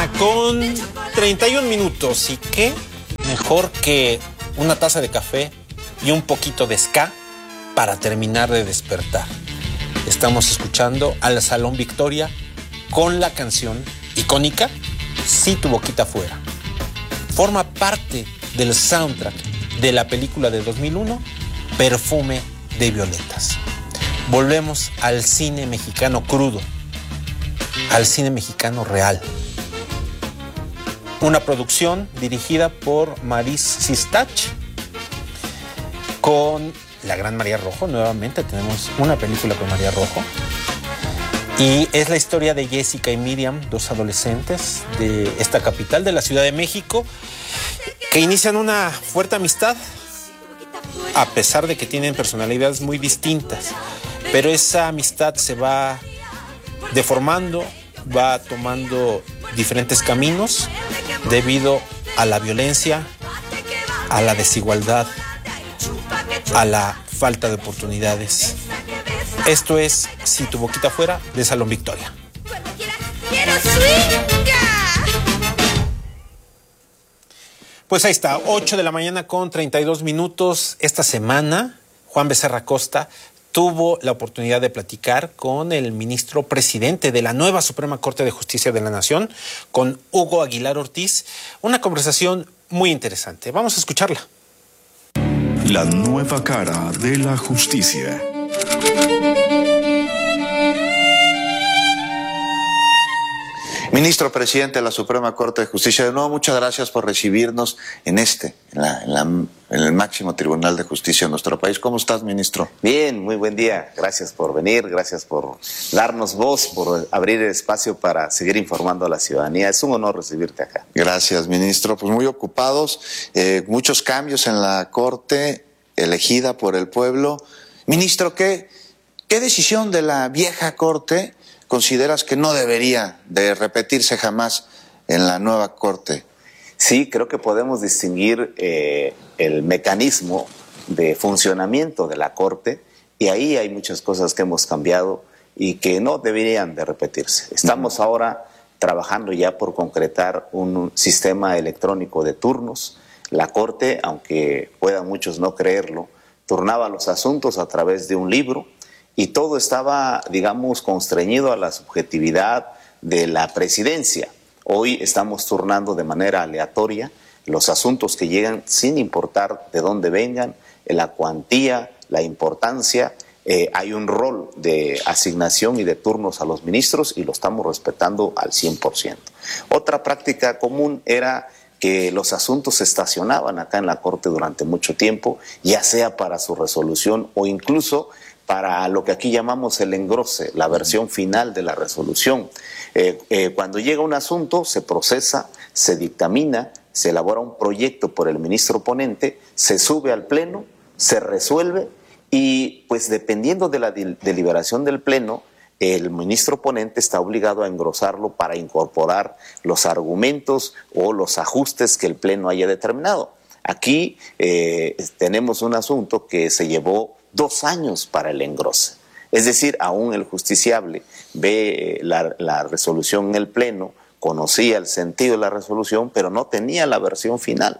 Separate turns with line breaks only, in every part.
con 31 minutos. ¿Y qué mejor que una taza de café y un poquito de ska para terminar de despertar? Estamos escuchando al Salón Victoria con la canción icónica Si tu boquita fuera. Forma parte del soundtrack de la película de 2001, Perfume de Violetas. Volvemos al cine mexicano crudo, al cine mexicano real. Una producción dirigida por Maris Sistach con la gran María Rojo. Nuevamente tenemos una película con María Rojo. Y es la historia de Jessica y Miriam, dos adolescentes de esta capital de la Ciudad de México, que inician una fuerte amistad a pesar de que tienen personalidades muy distintas. Pero esa amistad se va deformando, va tomando diferentes caminos debido a la violencia, a la desigualdad, a la falta de oportunidades. Esto es Si tu boquita fuera, de Salón Victoria. Pues ahí está, 8 de la mañana con 32 minutos. Esta semana, Juan Becerra Costa tuvo la oportunidad de platicar con el ministro presidente de la nueva Suprema Corte de Justicia de la Nación, con Hugo Aguilar Ortiz. Una conversación muy interesante. Vamos a escucharla.
La nueva cara de la justicia.
Ministro presidente de la Suprema Corte de Justicia, de nuevo muchas gracias por recibirnos en el máximo tribunal de justicia de nuestro país. ¿Cómo estás, ministro?
Bien, muy buen día. Gracias por venir, gracias por darnos voz, por abrir el espacio para seguir informando a la ciudadanía. Es un honor recibirte acá.
Gracias, ministro. Pues muy ocupados, muchos cambios en la Corte elegida por el pueblo. Ministro, ¿qué decisión de la vieja Corte consideras que no debería de repetirse jamás en la nueva Corte?
Sí, creo que podemos distinguir el mecanismo de funcionamiento de la Corte, y ahí hay muchas cosas que hemos cambiado y que no deberían de repetirse. Estamos ahora trabajando ya por concretar un sistema electrónico de turnos. La Corte, aunque puedan muchos no creerlo, turnaba los asuntos a través de un libro, y todo estaba, digamos, constreñido a la subjetividad de la presidencia. Hoy estamos turnando de manera aleatoria los asuntos que llegan sin importar de dónde vengan, la cuantía, la importancia. Hay un rol de asignación y de turnos a los ministros y lo estamos respetando al 100%. Otra práctica común era que los asuntos se estacionaban acá en la Corte durante mucho tiempo, ya sea para su resolución o incluso para lo que aquí llamamos el engrose, la versión final de la resolución. Cuando llega un asunto, se procesa, se dictamina, se elabora un proyecto por el ministro ponente, se sube al Pleno, se resuelve y, pues, dependiendo de la deliberación del Pleno, el ministro ponente está obligado a engrosarlo para incorporar los argumentos o los ajustes que el Pleno haya determinado. Aquí tenemos un asunto que se llevó 2 años para el engrose. Es decir, aún el justiciable ve la resolución en el Pleno, conocía el sentido de la resolución, pero no tenía la versión final.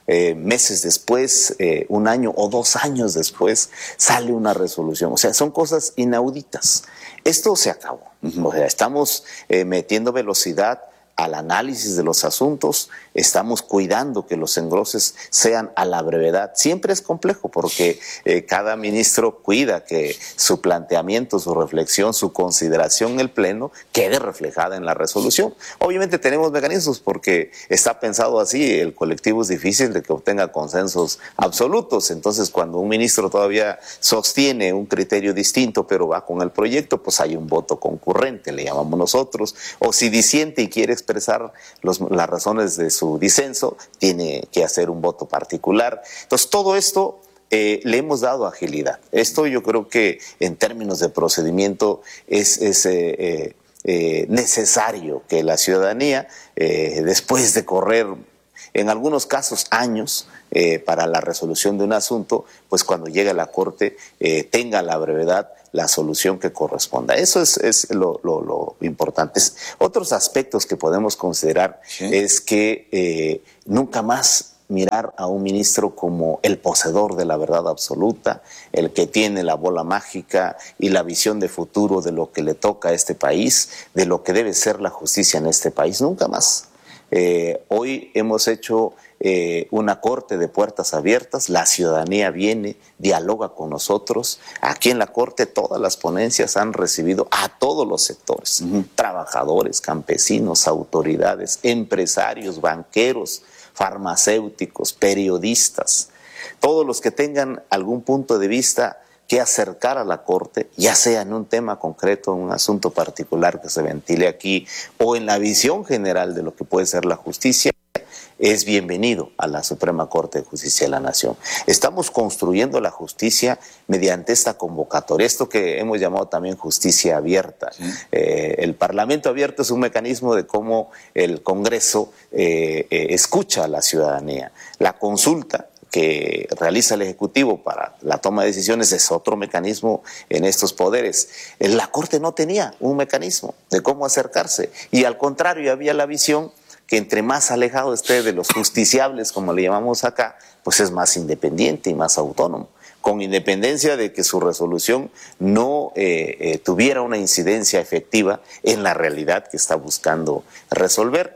Meses después, 1 año o 2 años después, sale una resolución. O sea, son cosas inauditas. Esto se acabó. O sea, estamos metiendo velocidad al análisis de los asuntos, estamos cuidando que los engroses sean a la brevedad. Siempre es complejo porque cada ministro cuida que su planteamiento, su reflexión, su consideración en el Pleno quede reflejada en la resolución. Obviamente tenemos mecanismos porque está pensado así, el colectivo es difícil de que obtenga consensos absolutos. Entonces, cuando un ministro todavía sostiene un criterio distinto pero va con el proyecto, pues hay un voto concurrente, le llamamos nosotros, o si disiente y quiere expresar las razones de su disenso, tiene que hacer un voto particular. Entonces, todo esto le hemos dado agilidad. Esto yo creo que en términos de procedimiento es necesario que la ciudadanía, después de correr en algunos casos años para la resolución de un asunto, pues cuando llegue a la Corte tenga la brevedad la solución que corresponda. Eso es lo importante. Otros aspectos que podemos considerar es que nunca más mirar a un ministro como el poseedor de la verdad absoluta, el que tiene la bola mágica y la visión de futuro de lo que le toca a este país, de lo que debe ser la justicia en este país. Nunca más. Hoy hemos hecho una corte de puertas abiertas, la ciudadanía viene, dialoga con nosotros. Aquí en la Corte todas las ponencias han recibido a todos los sectores, trabajadores, campesinos, autoridades, empresarios, banqueros, farmacéuticos, periodistas, todos los que tengan algún punto de vista que acercar a la Corte, ya sea en un tema concreto, en un asunto particular que se ventile aquí, o en la visión general de lo que puede ser la justicia, es bienvenido a la Suprema Corte de Justicia de la Nación. Estamos construyendo la justicia mediante esta convocatoria, esto que hemos llamado también justicia abierta. Sí. El Parlamento abierto es un mecanismo de cómo el Congreso escucha a la ciudadanía. La consulta que realiza el Ejecutivo para la toma de decisiones es otro mecanismo en estos poderes. La Corte no tenía un mecanismo de cómo acercarse y al contrario había la visión que entre más alejado esté de los justiciables, como le llamamos acá, pues es más independiente y más autónomo, con independencia de que su resolución no tuviera una incidencia efectiva en la realidad que está buscando resolver.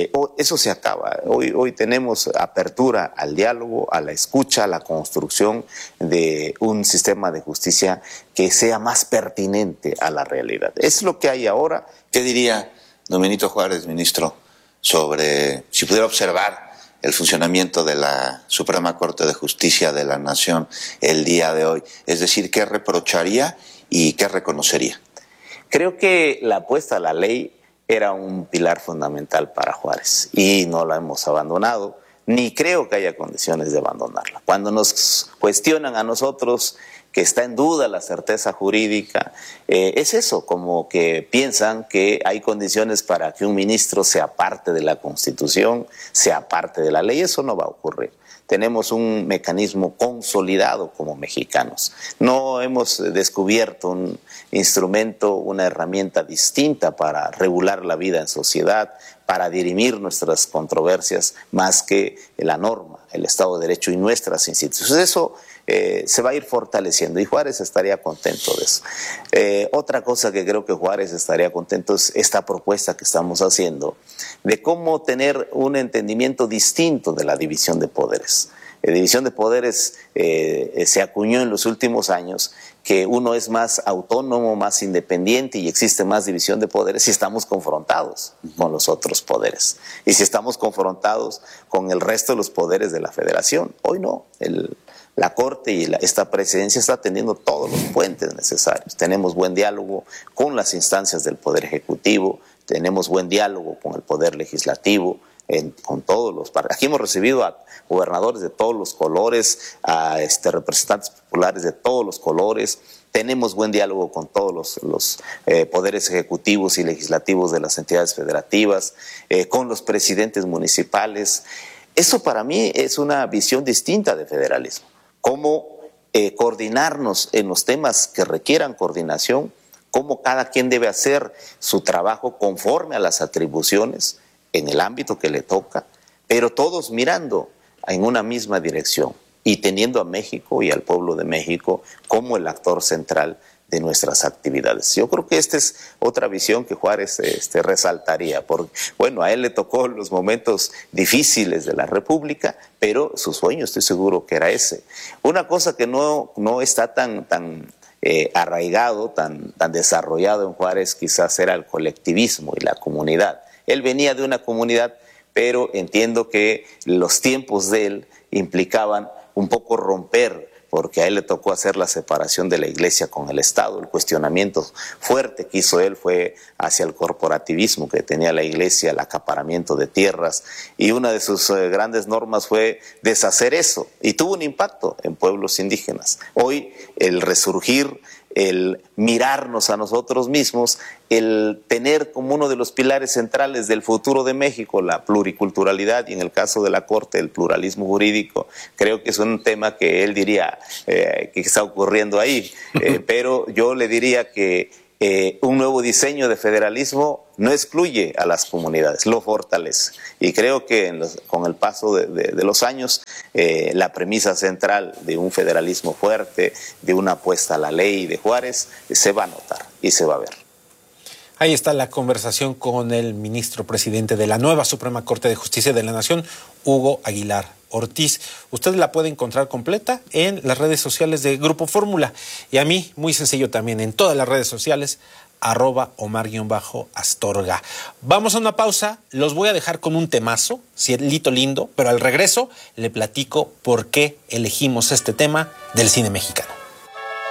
Eso se acaba. Hoy tenemos apertura al diálogo, a la escucha, a la construcción de un sistema de justicia que sea más pertinente a la realidad. Es lo que hay ahora.
¿Qué diría don Benito Juárez, ministro, sobre si pudiera observar el funcionamiento de la Suprema Corte de Justicia de la Nación el día de hoy? Es decir, ¿qué reprocharía y qué reconocería?
Creo que la apuesta a la ley era un pilar fundamental para Juárez y no la hemos abandonado, ni creo que haya condiciones de abandonarla. Cuando nos cuestionan a nosotros que está en duda la certeza jurídica, es eso, como que piensan que hay condiciones para que un ministro sea parte de la Constitución, sea parte de la ley. Eso no va a ocurrir. Tenemos un mecanismo consolidado como mexicanos. No hemos descubierto un instrumento, una herramienta distinta para regular la vida en sociedad, para dirimir nuestras controversias, más que la norma, el Estado de Derecho y nuestras instituciones. Eso se va a ir fortaleciendo y Juárez estaría contento de eso. Otra cosa que creo que Juárez estaría contento es esta propuesta que estamos haciendo de cómo tener un entendimiento distinto de la división de poderes. La división de poderes se acuñó en los últimos años, que uno es más autónomo, más independiente y existe más división de poderes si estamos confrontados con los otros poderes y si estamos confrontados con el resto de los poderes de la Federación. Hoy no, la Corte y esta presidencia está teniendo todos los puentes necesarios. Tenemos buen diálogo con las instancias del Poder Ejecutivo, tenemos buen diálogo con el Poder Legislativo, con todos los partidos. Aquí hemos recibido a gobernadores de todos los colores, a representantes populares de todos los colores. Tenemos buen diálogo con todos los poderes ejecutivos y legislativos de las entidades federativas, con los presidentes municipales. Eso para mí es una visión distinta de federalismo. Cómo coordinarnos en los temas que requieran coordinación, cómo cada quien debe hacer su trabajo conforme a las atribuciones en el ámbito que le toca, pero todos mirando en una misma dirección y teniendo a México y al pueblo de México como el actor central de nuestras actividades. Yo creo que esta es otra visión que Juárez resaltaría, porque bueno, a él le tocó los momentos difíciles de la República, pero su sueño estoy seguro que era ese. Una cosa que no está tan arraigado, tan desarrollado en Juárez quizás era el colectivismo y la comunidad. Él venía de una comunidad, pero entiendo que los tiempos de él implicaban un poco romper, porque a él le tocó hacer la separación de la iglesia con el Estado. El cuestionamiento fuerte que hizo él fue hacia el corporativismo que tenía la iglesia, el acaparamiento de tierras, y una de sus grandes normas fue deshacer eso, y tuvo un impacto en pueblos indígenas. Hoy el resurgir el mirarnos a nosotros mismos, el tener como uno de los pilares centrales del futuro de México la pluriculturalidad y en el caso de la Corte el pluralismo jurídico. Creo que es un tema que él diría que está ocurriendo ahí, pero yo le diría que un nuevo diseño de federalismo no excluye a las comunidades, lo fortalece. Y creo que con el paso de los años, la premisa central de un federalismo fuerte, de una apuesta a la ley de Juárez, se va a notar y se va a ver.
Ahí está la conversación con el ministro presidente de la nueva Suprema Corte de Justicia de la Nación, Hugo Aguilar Ortiz. Usted la puede encontrar completa en las redes sociales de Grupo Fórmula. Y a mí, muy sencillo también, en todas las redes sociales, @Omar_Astorga. Vamos a una pausa, los voy a dejar con un temazo, cielito lindo, pero al regreso le platico por qué elegimos este tema del cine mexicano.